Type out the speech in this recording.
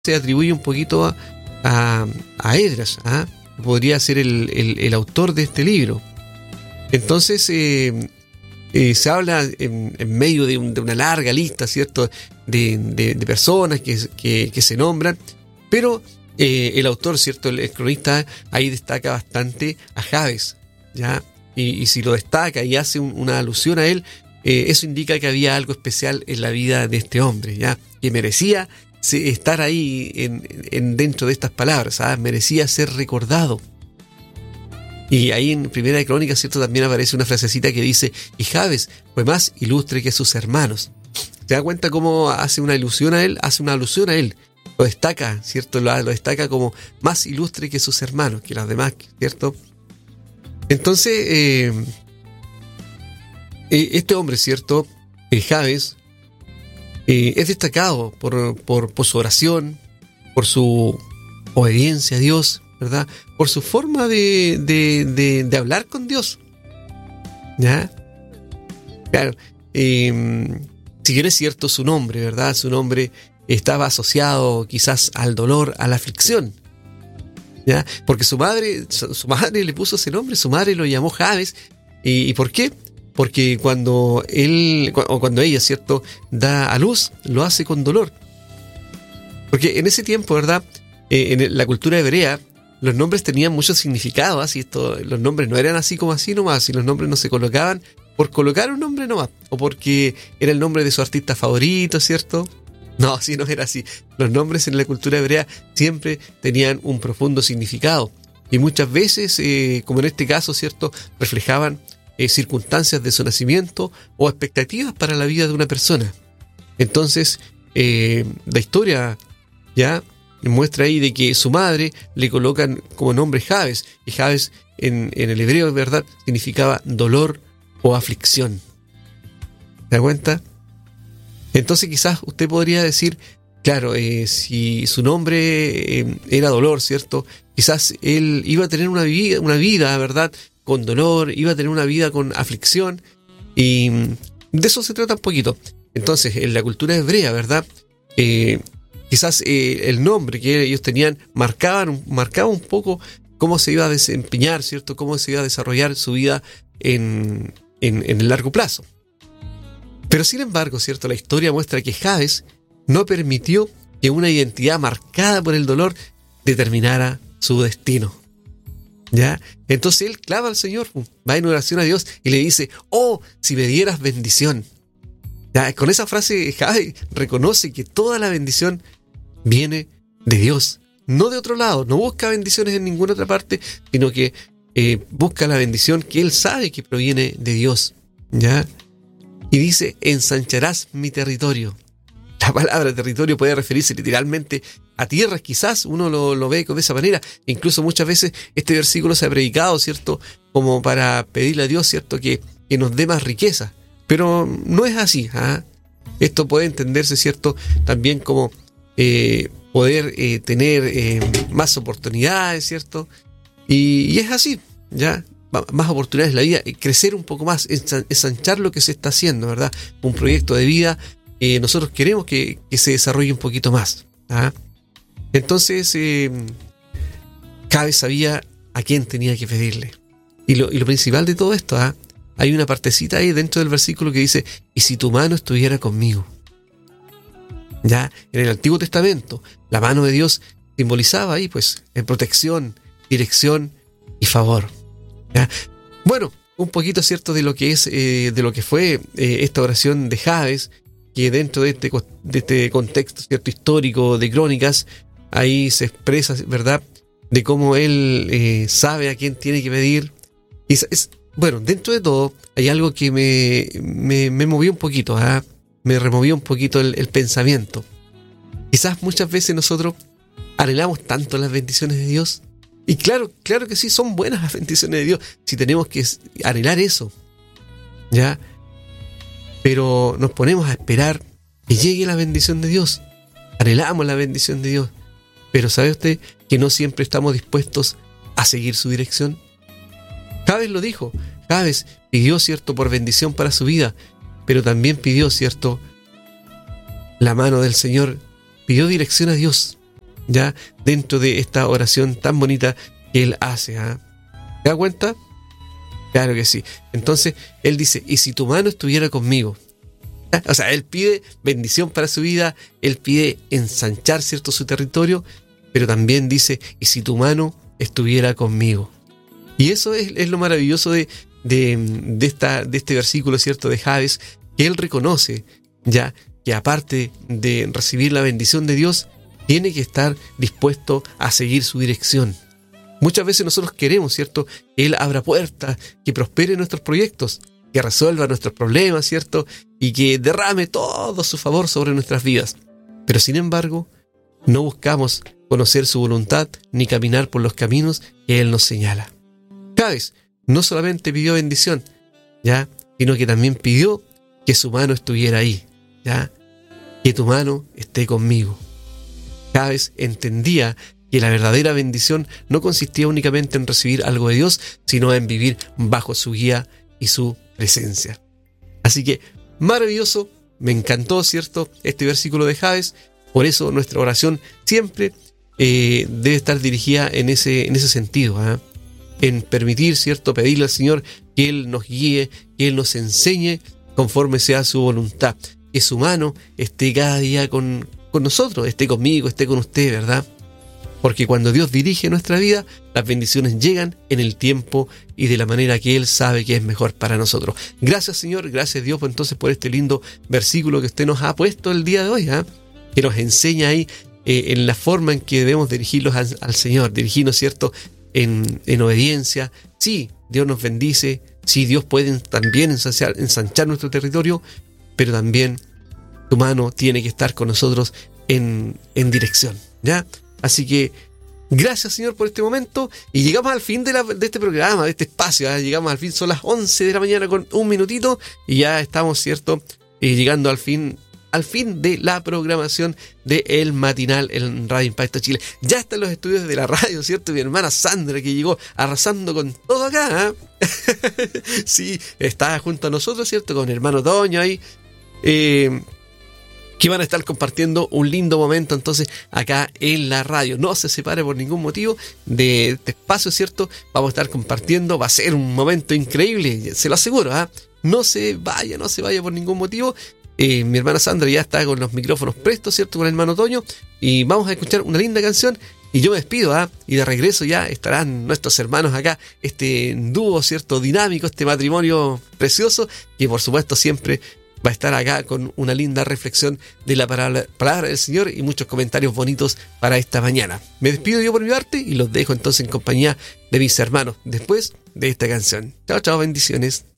se atribuye un poquito a Esdras, podría ser el autor de este libro. Entonces se habla en medio de una larga lista, ¿cierto?, de personas que se nombran, pero el autor, ¿cierto?, el cronista, ahí destaca bastante a Jabes, ¿ya? Y si lo destaca y hace una alusión a él, eso indica que había algo especial en la vida de este hombre, ¿ya?, que merecía estar ahí dentro de estas palabras, merecía ser recordado. Y ahí en Primera de Crónicas, ¿cierto?, también aparece una frasecita que dice: y Jabes fue más ilustre que sus hermanos. ¿Se da cuenta cómo hace una alusión a él? Hace una alusión a él. Lo destaca, ¿cierto? Lo destaca como más ilustre que sus hermanos, que los demás, ¿cierto? Entonces, este hombre, ¿cierto?, Jabes, es destacado por su oración, por su obediencia a Dios, ¿verdad?, por su forma de hablar con Dios, ¿ya? Claro, si bien es cierto su nombre, ¿verdad?, su nombre estaba asociado quizás al dolor, a la aflicción, ¿ya? Porque su madre le puso ese nombre, su madre lo llamó Jabes. ¿Y por qué? Porque cuando ella, ¿cierto?, da a luz, lo hace con dolor. Porque en ese tiempo, ¿verdad?, en la cultura hebrea, los nombres tenían mucho significado, así los nombres no eran así como así nomás, y los nombres no se colocaban por colocar un nombre nomás, o porque era el nombre de su artista favorito, ¿cierto? No, así no era así. Los nombres en la cultura hebrea siempre tenían un profundo significado, y muchas veces, como en este caso, ¿cierto?, reflejaban circunstancias de su nacimiento o expectativas para la vida de una persona. Entonces, la historia ya muestra ahí de que su madre le colocan como nombre Jabes, y Jabes en el hebreo, ¿verdad?, significaba dolor o aflicción. ¿Se da cuenta? Entonces quizás usted podría decir, claro, si su nombre era dolor, ¿cierto?, quizás él iba a tener una vida, ¿verdad?, con dolor, iba a tener una vida con aflicción, y de eso se trata un poquito. Entonces, en la cultura hebrea, ¿verdad?, quizás el nombre que ellos tenían marcaba un poco cómo se iba a desempeñar, ¿cierto?, cómo se iba a desarrollar su vida en el largo plazo. Pero sin embargo, ¿cierto?, la historia muestra que Jabes no permitió que una identidad marcada por el dolor determinara su destino, ¿ya? Entonces él clama al Señor, va en oración a Dios y le dice: oh, si me dieras bendición. ¿Ya? Con esa frase Jabes reconoce que toda la bendición viene de Dios, no de otro lado. No busca bendiciones en ninguna otra parte, sino que busca la bendición que él sabe que proviene de Dios, ¿ya? Y dice: ensancharás mi territorio. La palabra territorio puede referirse literalmente a tierras, quizás uno lo ve de esa manera. Incluso muchas veces este versículo se ha predicado, ¿cierto?, como para pedirle a Dios, ¿cierto?, que nos dé más riqueza. Pero no es así, ¿ah? Esto puede entenderse, ¿cierto?, también como poder tener más oportunidades, ¿cierto? Y es así, ¿ya? Más oportunidades en la vida, crecer un poco más, ensanchar lo que se está haciendo, ¿verdad? Un proyecto de vida, nosotros queremos que se desarrolle un poquito más, ¿ah? Entonces, Jabes sabía a quién tenía que pedirle. Y lo principal de todo esto, ¿ah? Hay una partecita ahí dentro del versículo que dice: y si tu mano estuviera conmigo. Ya, en el Antiguo Testamento, la mano de Dios simbolizaba ahí, pues, en protección, dirección y favor. ¿Ya? Bueno, un poquito, ¿cierto?, de lo que es, de lo que fue esta oración de Jabes, que dentro de este contexto, ¿cierto?, histórico de Crónicas, ahí se expresa, ¿verdad?, de cómo él sabe a quién tiene que pedir. Y bueno, dentro de todo, hay algo que me movió un poquito, ¿ah? Me removió un poquito el pensamiento. Quizás muchas veces nosotros anhelamos tanto las bendiciones de Dios. Y claro que sí, son buenas las bendiciones de Dios, si tenemos que anhelar eso, ¿ya? Pero nos ponemos a esperar que llegue la bendición de Dios. Anhelamos la bendición de Dios. Pero ¿sabe usted que no siempre estamos dispuestos a seguir su dirección? Jabes lo dijo. Jabes pidió, ¿cierto?, por bendición para su vida, pero también pidió, ¿cierto?, la mano del Señor, pidió dirección a Dios. ya dentro de esta oración tan bonita que él hace. ¿Te das cuenta? Claro que sí. Entonces él dice, y si tu mano estuviera conmigo. O sea, él pide bendición para su vida, él pide ensanchar, ¿cierto?, su territorio, pero también dice, y si tu mano estuviera conmigo. Y eso es lo maravilloso de este versículo, ¿cierto?, de Jabes, que él reconoce ya que aparte de recibir la bendición de Dios, tiene que estar dispuesto a seguir su dirección. Muchas veces nosotros queremos, ¿cierto?, que Él abra puertas, que prospere nuestros proyectos, que resuelva nuestros problemas, ¿cierto?, y que derrame todo su favor sobre nuestras vidas. Pero sin embargo, no buscamos conocer su voluntad ni caminar por los caminos que Él nos señala. Jabes no solamente pidió bendición, ¿ya?, sino que también pidió que su mano estuviera ahí, ¿ya?, que tu mano esté conmigo. Jabes entendía que la verdadera bendición no consistía únicamente en recibir algo de Dios, sino en vivir bajo su guía y su presencia. Así que, maravilloso, me encantó, ¿cierto?, este versículo de Jabes. Por eso nuestra oración siempre debe estar dirigida en ese sentido, en permitir, ¿cierto?, pedirle al Señor que Él nos guíe, que Él nos enseñe conforme sea su voluntad, que su mano esté cada día con nosotros, esté conmigo, esté con usted, ¿verdad? Porque cuando Dios dirige nuestra vida, las bendiciones llegan en el tiempo y de la manera que Él sabe que es mejor para nosotros. Gracias, Señor, gracias, Dios, entonces por este lindo versículo que usted nos ha puesto el día de hoy, que nos enseña ahí en la forma en que debemos dirigirlos al Señor, dirigirnos, ¿cierto?, en obediencia. Sí, Dios nos bendice, sí, Dios puede también ensanchar nuestro territorio, pero también tu mano tiene que estar con nosotros en dirección, ¿ya? Así que gracias, Señor, por este momento. Y llegamos al fin de este programa, de este espacio. Llegamos al fin, son las 11 de la mañana con un minutito. Y ya estamos, ¿cierto?, llegando al fin de la programación de El Matinal en Radio Impacto Chile. Ya está en los estudios de la radio, ¿cierto? Mi hermana Sandra, que llegó arrasando con todo acá. Sí, está junto a nosotros, ¿cierto? Con mi hermano Toño ahí. Que van a estar compartiendo un lindo momento entonces acá en la radio. No se separe por ningún motivo de este espacio, ¿cierto? Vamos a estar compartiendo, va a ser un momento increíble, se lo aseguro, No se vaya por ningún motivo. Mi hermana Sandra ya está con los micrófonos prestos, ¿cierto?, con el hermano Toño, y vamos a escuchar una linda canción. Y yo me despido, y de regreso ya estarán nuestros hermanos acá, este dúo, ¿cierto?, dinámico, este matrimonio precioso, que por supuesto siempre va a estar acá con una linda reflexión de la palabra del Señor y muchos comentarios bonitos para esta mañana. Me despido yo por mi parte y los dejo entonces en compañía de mis hermanos después de esta canción. Chao, chao, bendiciones.